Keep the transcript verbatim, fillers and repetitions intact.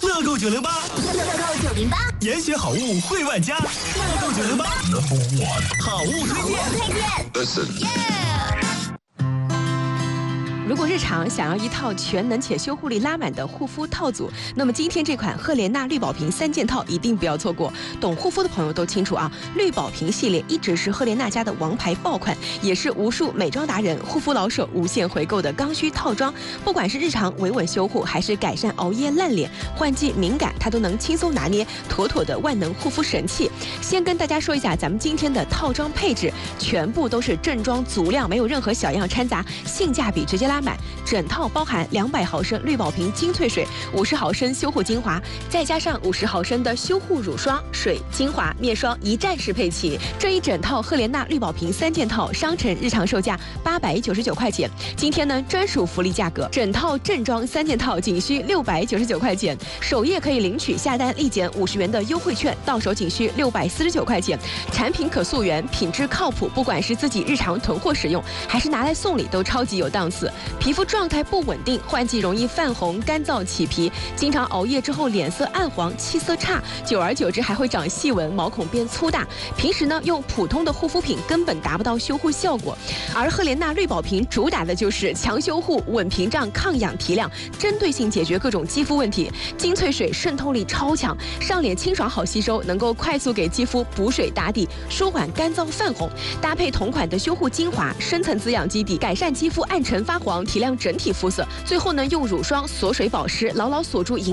乐购九零八， 乐购九零八， 严选好物惠万家。乐购九零八，好物推荐。 推荐。 Listen. Yeah. 如果日常想要一套全能且修护力拉满的护肤套组，那么今天这款赫莲娜绿宝瓶三件套一定不要错过。懂护肤的朋友都清楚啊，绿宝瓶系列一直是赫莲娜家的王牌爆款，也是无数美妆达人、护肤老手无限回购的刚需套装。不管是日常维稳修护，还是改善熬夜烂脸、换季敏感，它都能轻松拿捏，妥妥的万能护肤神器。先跟大家说一下咱们今天的套装配置，全部都是正装足量，没有任何小样掺杂，性价比直接拉满。整套包含两百毫升绿宝瓶精粹水、五十毫升修护精华，再加上五十毫升的修护乳霜、水、精华、面霜一站式配齐。这一整套赫莲娜绿宝瓶三件套，商城日常售价八百九十九块钱，今天呢专属福利价格，整套正装三件套仅需六百九十九块钱，首页可以领取下单立减五十元的优惠券，到手仅需六百四十九块钱。产品可溯源，品质靠谱，不管是自己日常囤货使用，还是拿来送礼，都超级有档次。皮肤状态不稳定，换季容易泛红、干燥、起皮，经常熬夜之后脸色暗黄、气色差，久而久之还会长细纹，毛孔变粗大。平时呢用普通的护肤品根本达不到修护效果，而赫莲娜绿宝瓶主打的就是强修护、稳屏障、抗氧提亮，针对性解决各种肌肤问题。精粹水渗透力超强，上脸清爽好吸收，能够快速给肌肤补水打底，舒缓干燥泛红。搭配同款的修护精华，深层滋养基底，改善肌肤暗沉发黄，提亮整体肤色。最后呢，用乳霜锁水保湿，牢牢锁住营